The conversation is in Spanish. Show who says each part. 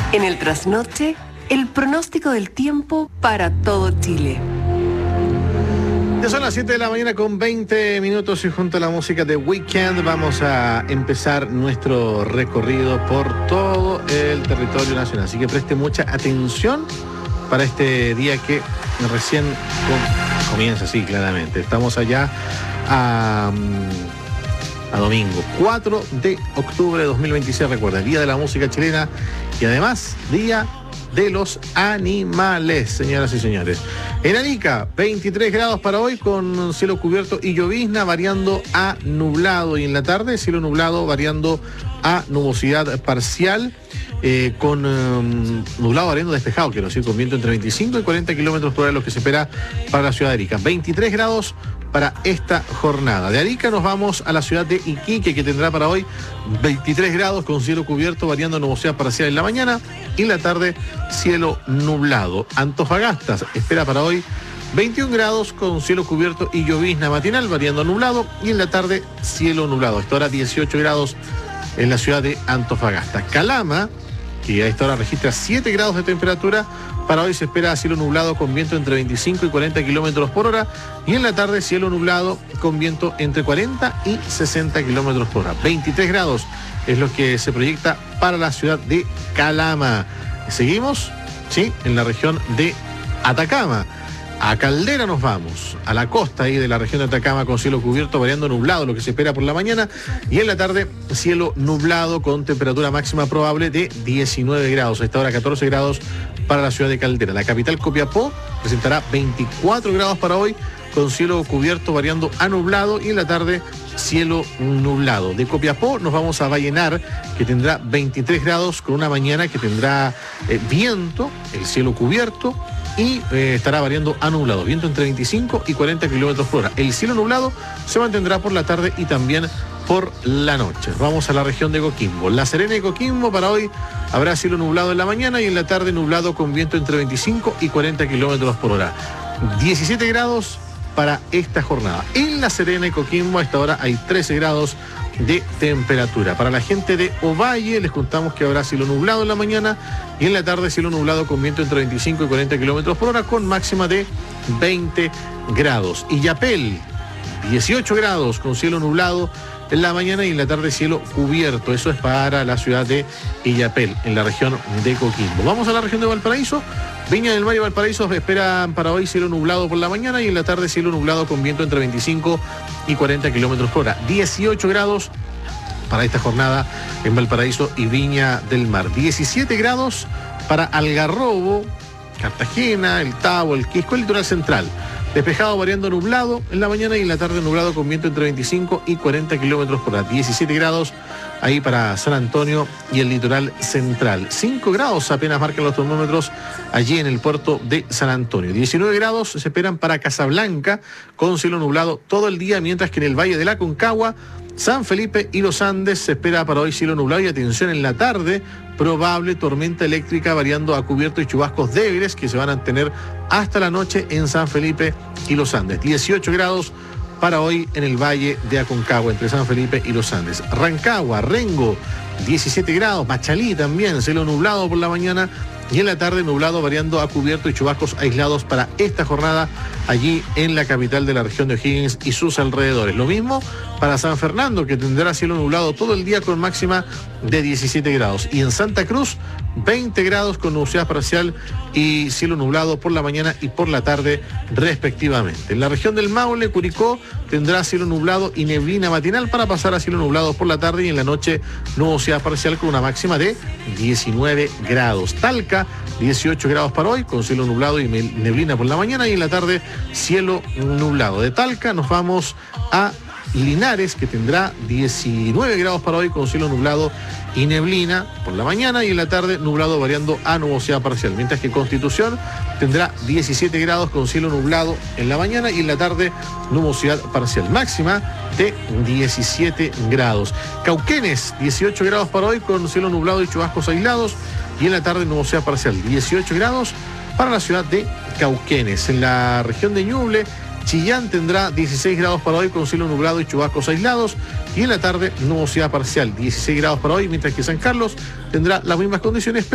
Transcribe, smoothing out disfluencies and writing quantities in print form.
Speaker 1: En el trasnoche, el pronóstico del tiempo para todo Chile.
Speaker 2: Ya son las 7 de la mañana con 20 minutos y junto a la música de Weekend vamos a empezar nuestro recorrido por todo el territorio nacional. Así que preste mucha atención para este día que recién comienza, sí, claramente. Estamos allá a domingo, 4 de octubre de 2026, recuerda, Día de la Música Chilena y además Día de los Animales, señoras y señores. En Arica, 23 grados para hoy con cielo cubierto y llovizna variando a nublado, y en la tarde cielo nublado variando a nubosidad parcial, con nublado variando despejado, quiero decir, con viento entre 25 y 40 kilómetros por hora, lo que se espera para la ciudad de Arica. 23 grados para esta jornada. De Arica nos vamos a la ciudad de Iquique, que tendrá para hoy 23 grados con cielo cubierto variando a nubosidad parcial en la mañana y en la tarde cielo nublado. Antofagasta espera para hoy 21 grados con cielo cubierto y llovizna matinal variando a nublado y en la tarde cielo nublado. A esta hora 18 grados en la ciudad de Antofagasta. Calama, que a esta hora registra 7 grados de temperatura, para hoy se espera cielo nublado con viento entre 25 y 40 kilómetros por hora y en la tarde cielo nublado con viento entre 40 y 60 kilómetros por hora. 23 grados es lo que se proyecta para la ciudad de Calama. Seguimos, sí, en la región de Atacama. A Caldera nos vamos, a la costa ahí de la región de Atacama con cielo cubierto variando nublado, lo que se espera por la mañana, y en la tarde cielo nublado con temperatura máxima probable de 19 grados, a esta hora 14 grados para la ciudad de Caldera. La capital Copiapó presentará 24 grados para hoy con cielo cubierto variando a nublado y en la tarde cielo nublado. De Copiapó nos vamos a Vallenar, que tendrá 23 grados con una mañana que tendrá viento, el cielo cubierto y estará variando a nublado, viento entre 25 y 40 kilómetros por hora. El cielo nublado se mantendrá por la tarde y también por la noche. Vamos a la región de Coquimbo. La Serena y Coquimbo para hoy habrá cielo nublado en la mañana y en la tarde nublado con viento entre 25 y 40 kilómetros por hora. 17 grados para esta jornada. En La Serena y Coquimbo a esta hora hay 13 grados de temperatura. Para la gente de Ovalle les contamos que habrá cielo nublado en la mañana y en la tarde cielo nublado con viento entre 25 y 40 kilómetros por hora con máxima de 20 grados. Illapel, 18 grados con cielo nublado en la mañana y en la tarde cielo cubierto. Eso es para la ciudad de Illapel, en la región de Coquimbo. Vamos a la región de Valparaíso. Viña del Mar y Valparaíso esperan para hoy cielo nublado por la mañana y en la tarde cielo nublado con viento entre 25 y 40 kilómetros por hora. 18 grados para esta jornada en Valparaíso y Viña del Mar. 17 grados para Algarrobo, Cartagena, El Tabo, El Quisco, el litoral central. Despejado variando nublado en la mañana y en la tarde nublado con viento entre 25 y 40 kilómetros por hora. 17 grados ahí para San Antonio y el litoral central. 5 grados apenas marcan los termómetros allí en el puerto de San Antonio. 19 grados se esperan para Casablanca con cielo nublado todo el día, mientras que en el Valle de la Aconcagua, San Felipe y los Andes se espera para hoy cielo nublado y atención en la tarde, probable tormenta eléctrica variando a cubierto y chubascos débiles que se van a tener hasta la noche en San Felipe y los Andes. 18 grados para hoy en el Valle de Aconcagua, entre San Felipe y los Andes. Rancagua, Rengo, 17 grados, Machalí también, cielo nublado por la mañana y en la tarde nublado variando a cubierto y chubascos aislados para esta jornada allí en la capital de la región de O'Higgins y sus alrededores. Lo mismo para San Fernando, que tendrá cielo nublado todo el día con máxima de 17 grados. Y en Santa Cruz, 20 grados con nubosidad parcial y cielo nublado por la mañana y por la tarde respectivamente. En la región del Maule, Curicó, tendrá cielo nublado y neblina matinal para pasar a cielo nublado por la tarde y en la noche nubosidad parcial con una máxima de 19 grados. Talca, 18 grados para hoy con cielo nublado y neblina por la mañana y en la tarde cielo nublado. De Talca nos vamos a Linares, que tendrá 19 grados para hoy con cielo nublado y neblina por la mañana y en la tarde nublado variando a nubosidad parcial, mientras que Constitución tendrá 17 grados con cielo nublado en la mañana y en la tarde nubosidad parcial, máxima de 17 grados. Cauquenes, 18 grados para hoy con cielo nublado y chubascos aislados y en la tarde nubosidad parcial, 18 grados para la ciudad de Cauquenes. En la región de Ñuble, Chillán tendrá 16 grados para hoy con cielo nublado y chubascos aislados y en la tarde nubosidad parcial, 16 grados para hoy, mientras que San Carlos tendrá las mismas condiciones.